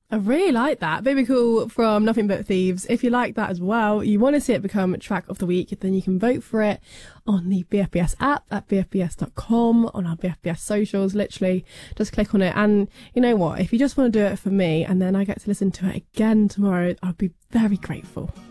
I really like that. Baby Cool from Nothing But Thieves. If you like that as well, you want to see it become track of the week, then you can vote for it on the BFBS app at bfbs.com, on our BFBS socials. Literally, just click on it. And you know what? If you just want to do it for me and then I get to listen to it again tomorrow, I'll be very grateful.